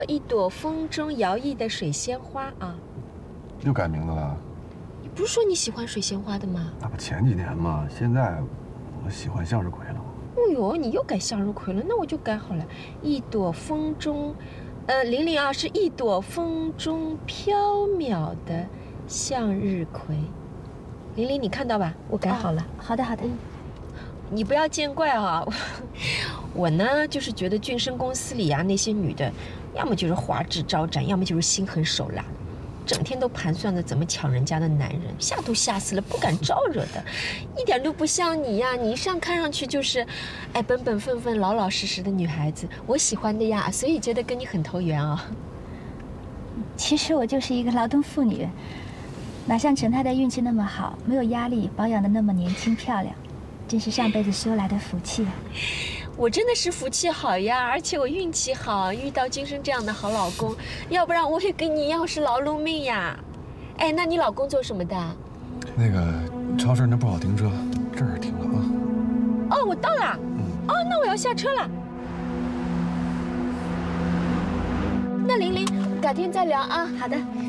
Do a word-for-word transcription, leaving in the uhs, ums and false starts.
一朵风中摇曳的水仙花啊。 又改名字了？ 你不是说你喜欢水仙花的吗？ 那不前几年吗？现在我喜欢向日葵了。 哦呦，你又改向日葵了，那我就改好了。一朵风中，呃，玲玲啊，是一朵风中飘渺的向日葵。玲玲，你看到吧？我改好了。 哦、好的，好的。 你不要见怪啊，我呢就是觉得俊生公司里啊那些女的，要么就是花枝招展，要么就是心狠手辣，整天都盘算着怎么抢人家的男人，吓都吓死了，不敢招惹的，一点都不像你呀！你一上看上去就是，哎，本本分分、老老实实的女孩子，我喜欢的呀，所以觉得跟你很投缘啊。 其实我就是一个劳动妇女，哪像陈太太运气那么好，没有压力，保养的那么年轻漂亮。真是上辈子修来的福气啊！ 我真的是福气好呀，而且我运气好，遇到金生这样的好老公，要不然我也跟你一样是劳碌命呀。哎，那你老公做什么的？ 那个超市那不好停车，这儿停了啊。 哦，我到了。嗯。哦，那我要下车了。那玲玲，改天再聊啊。 好的。